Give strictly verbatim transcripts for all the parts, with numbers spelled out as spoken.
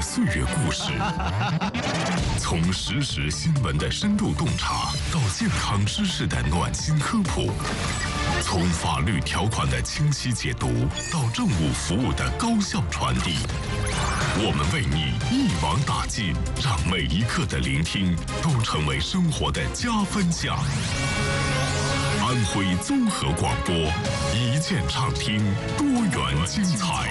岁月故事，从实时新闻的深度洞察到健康知识的暖心科普，从法律条款的清晰解读到政务服务的高效传递，我们为你一网打尽，让每一刻的聆听都成为生活的加分项。安徽综合广播，一键畅听，多元精彩。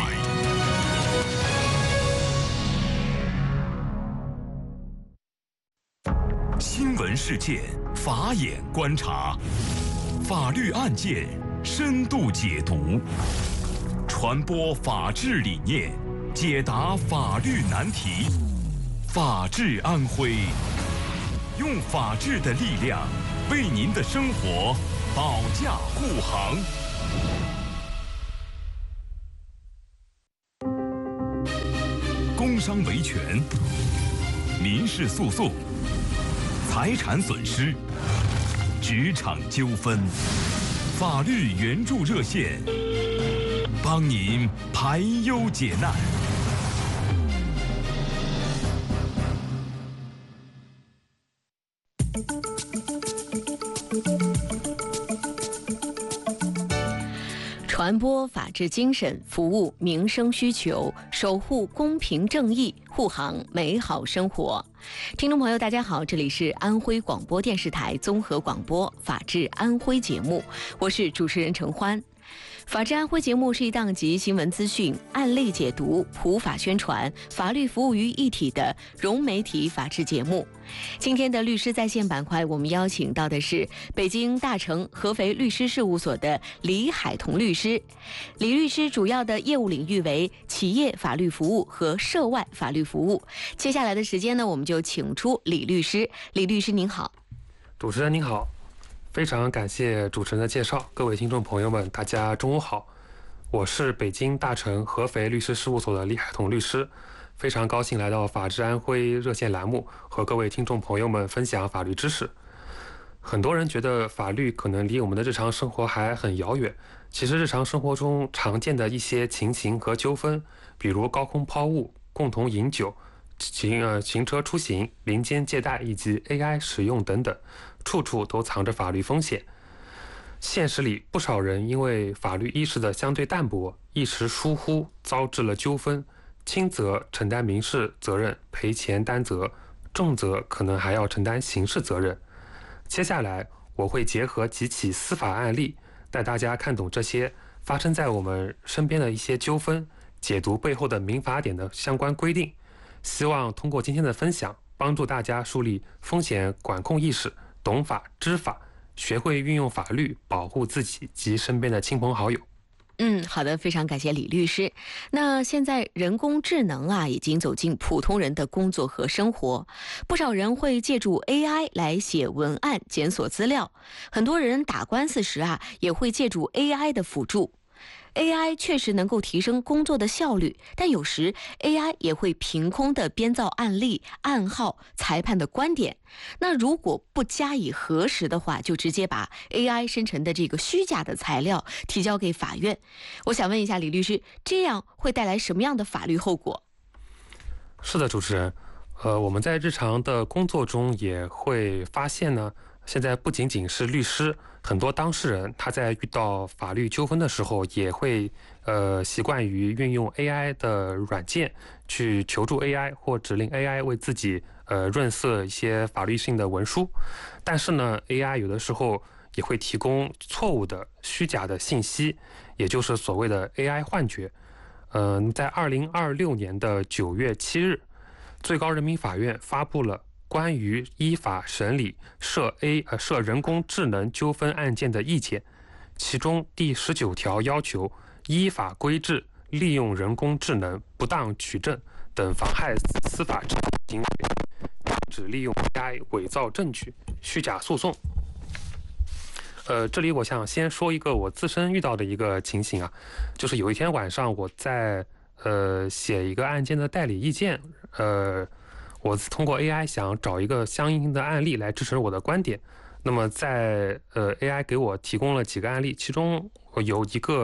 新闻事件，法眼观察，法律案件深度解读，传播法治理念，解答法律难题。法治安徽，用法治的力量为您的生活保驾护航。工伤维权、民事诉讼、财产损失、职场纠纷，法律援助热线，帮您排忧解难。 传播法治精神，服务民生需求，守护公平正义，护航美好生活。听众朋友大家好，这里是安徽广播电视台综合广播法治安徽节目，我是主持人陈欢。法治安徽节目是一档集新闻资讯、案例解读、普法宣传、法律服务于一体的融媒体法治节目。今天的律师在线板块，我们邀请到的是北京大成合肥律师事务所的李海彤律师。李律师主要的业务领域为企业法律服务和涉外法律服务。接下来的时间呢，我们就请出李律师。李律师您好。 主持人您好。非常感谢主持人的介绍，各位听众朋友们，大家中午好，我是北京大成合肥律师事务所的李海彤律师，非常高兴来到法治安徽热线栏目，和各位听众朋友们分享法律知识。很多人觉得法律可能离我们的日常生活还很遥远，其实日常生活中常见的一些情形和纠纷，比如高空抛物、共同饮酒、行呃行车出行、临间借贷以及 A I 使用等等，处处都藏着法律风险。现实里，不少人因为法律意识的相对淡薄，一时疏忽，遭致了纠纷，轻则承担民事责任赔钱担责，重则可能还要承担刑事责任。接下来我会结合几起司法案例，带大家看懂这些发生在我们身边的一些纠纷，解读背后的民法典的相关规定，希望通过今天的分享，帮助大家树立风险管控意识，懂法知法，学会运用法律保护自己及身边的亲朋好友。 嗯，好的，非常感谢李律师。那现在人工智能啊，已经走进普通人的工作和生活，不少人会借助 A I 来写文案、检索资料，很多人打官司时啊，也会借助 A I 的辅助。A I 确实能够提升工作的效率，但有时 A I 也会凭空的编造案例、暗号、裁判的观点。那如果不加以核实的话，就直接把 A I 生成的这个虚假的材料提交给法院。我想问一下李律师，这样会带来什么样的法律后果？ 是的，主持人，呃，我们在日常的工作中也会发现呢，现在不仅仅是律师，很多当事人他在遇到法律纠纷的时候，也会呃习惯于运用 A I 的软件去求助 A I 或指令 A I 为自己呃润色一些法律性的文书。但是呢 ，A I 有的时候也会提供错误的、虚假的信息，也就是所谓的 A I 幻觉。嗯、呃，在二零二六年的九月七日，最高人民法院发布了关于依法审理涉 A 呃涉人工智能纠纷案件的意见，其中第十九条要求依法规制利用人工智能不当取证等妨害司法执行行为，只利用 A I 伪造证据、虚假诉讼。呃，这里我想先说一个我自身遇到的一个情形啊，就是有一天晚上我在呃写一个案件的代理意见，呃。我通过 A I 想找一个相应的案例来支持我的观点。那么在呃 A I 给我提供了几个案例，其中有一个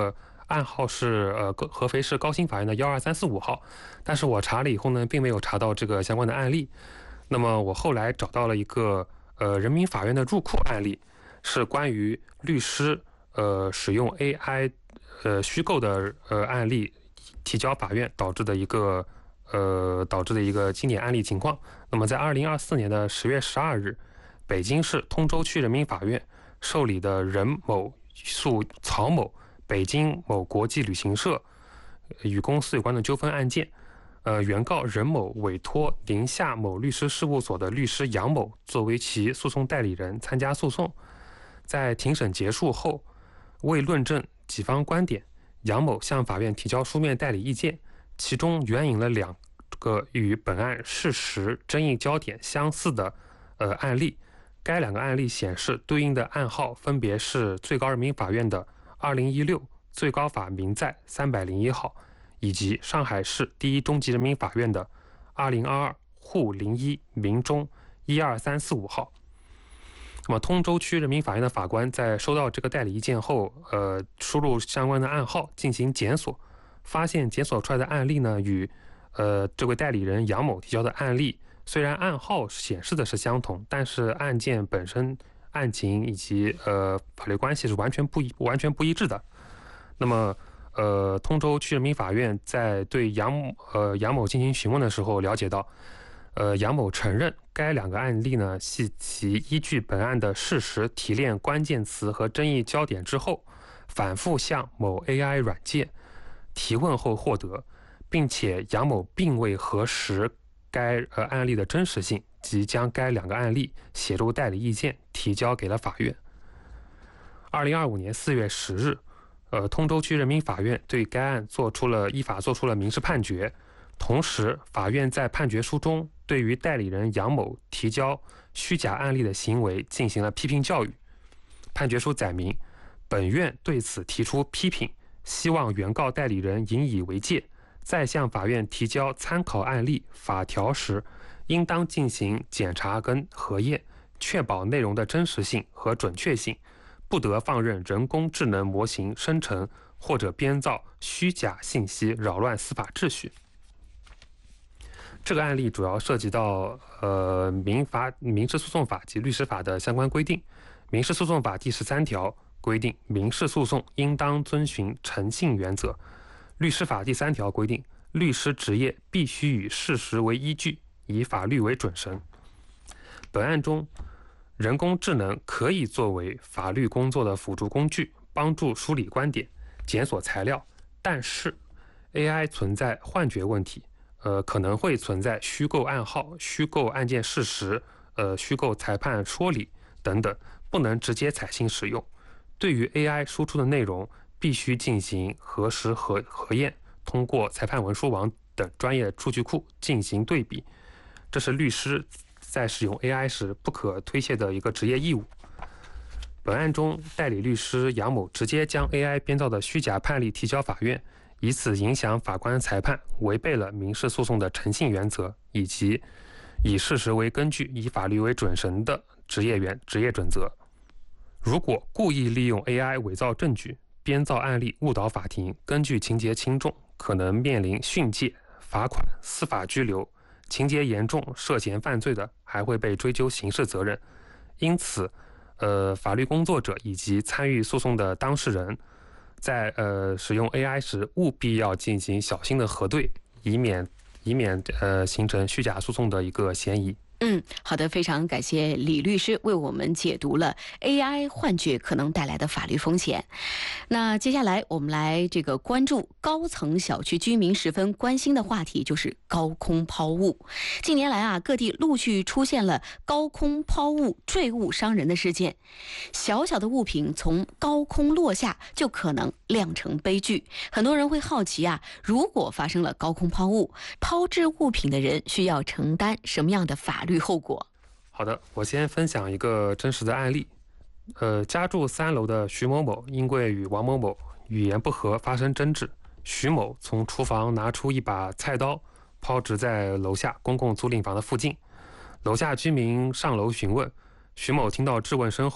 案号是呃合肥市高新法院的幺二三四五号，但是我查了以后呢，并没有查到这个相关的案例。那么我后来找到了一个呃人民法院的入库案例，是关于律师呃使用 A I 呃虚构的呃案例提交法院导致的一个呃导致的一个经典案例情况。那么在二零二四年的十月十二日，北京市通州区人民法院受理的任某诉曹某北京某国际旅行社与公司有关的纠纷案件，呃，原告任某委托宁夏某律师事务所的律师杨某作为其诉讼代理人参加诉讼。在庭审结束后，为论证己方观点，杨某向法院提交书面代理意见，其中援引了两个与本案事实争议焦点相似的呃案例。该两个案例显示，对应的案号分别是最高人民法院的二零一六最高法民在三百零一号，以及上海市第一中级人民法院的二零二二沪零一民中一二三四五号。那么，通州区人民法院的法官在收到这个代理意见后，呃，输入相关的案号进行检索，发现检索出来的案例呢，与呃这位代理人杨某提交的案例，虽然案号显示的是相同，但是案件本身案情以及呃法律关系是完全不一完全不一致的。那么，呃，通州区人民法院在对杨呃杨某进行询问的时候，了解到，呃，杨某承认该两个案例呢系其依据本案的事实提炼关键词和争议焦点之后，反复向某 A I 软件提问后获得，并且杨某并未核实该呃案例的真实性，即将该两个案例写入代理意见提交给了法院。二零二五年四月十日，呃，通州区人民法院对该案做出了依法作出了民事判决。同时，法院在判决书中对于代理人杨某提交虚假案例的行为进行了批评教育。判决书载明，本院对此提出批评，希望原告代理人引以为戒，在向法院提交参考案例、法条时，应当进行检查跟核验，确保内容的真实性和准确性，不得放任人工智能模型生成或者编造虚假信息，扰乱司法秩序。这个案例主要涉及到呃民法、民事诉讼法及律师法的相关规定。民事诉讼法第十三条规定，民事诉讼应当遵循诚信原则。律师法第三条规定，律师职业必须以事实为依据，以法律为准绳。本案中，人工智能可以作为法律工作的辅助工具，帮助梳理观点、检索材料，但是 A I 存在幻觉问题，呃，可能会存在虚构案号、虚构案件事实、呃，虚构裁判说理等等，不能直接采信使用。对于 A I 输出的内容，必须进行核实核核验，通过裁判文书网等专业数据库进行对比。这是律师在使用 A I 时不可推卸的一个职业义务。本案中，代理律师杨某直接将 A I 编造的虚假判例提交法院，以此影响法官裁判，违背了民事诉讼的诚信原则以及以事实为根据、以法律为准绳的职业原职业准则。如果故意利用 A I 伪造证据、编造案例误导法庭，根据情节轻重，可能面临训诫、罚款、司法拘留；情节严重、涉嫌犯罪的，还会被追究刑事责任。因此，呃，法律工作者以及参与诉讼的当事人，在呃使用 A I 时，务必要进行小心的核对，以免以免呃形成虚假诉讼的一个嫌疑。 嗯，好的，非常感谢李律师为我们解读了 A I 幻觉可能带来的法律风险。那接下来我们来这个关注高层小区居民十分关心的话题，就是高空抛物。近年来啊，各地陆续出现了高空抛物坠物伤人的事件，小小的物品从高空落下就可能酿成悲剧。很多人会好奇啊，如果发生了高空抛物，抛掷物品的人需要承担什么样的法律后果？ 好的，我先分享一个真实的案例。呃，家住三楼的徐某某因为与王某某语言不合发生争执，徐某从厨房拿出一把菜刀，抛掷在楼下公共租赁房的附近。楼下居民上楼询问，徐某听到质问声后，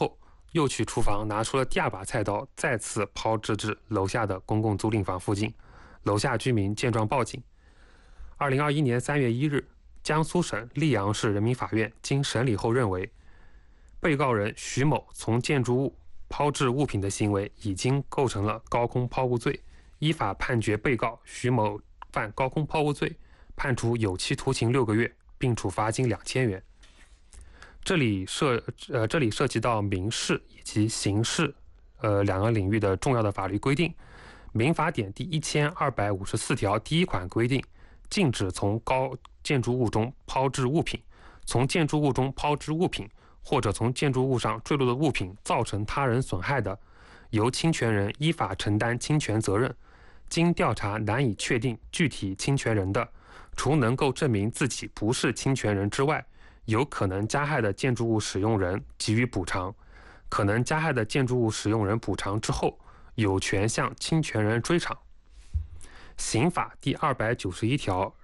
又去厨房拿出了第二把菜刀，再次抛掷至楼下的公共租赁房附近。楼下居民见状报警。二零二一年三月一日，江苏省溧阳市人民法院经审理后认为，被告人徐某从建筑物抛掷物品的行为已经构成了高空抛物罪，依法判决被告徐某犯高空抛物罪，判处有期徒刑六个月，并处罚金两千元。这里涉呃这里涉及到民事以及刑事呃两个领域的重要的法律规定。民法典第一千二百五十四条第一款规定，禁止从高建筑物中抛掷物品，从建筑物中抛掷物品或者从建筑物上坠落的物品造成他人损害的，由侵权人依法承担侵权责任。经调查难以确定具体侵权人的，除能够证明自己不是侵权人之外，有可能加害的建筑物使用人给予补偿，可能加害的建筑物使用人补偿之后，有权向侵权人追偿。刑法第二百九十一条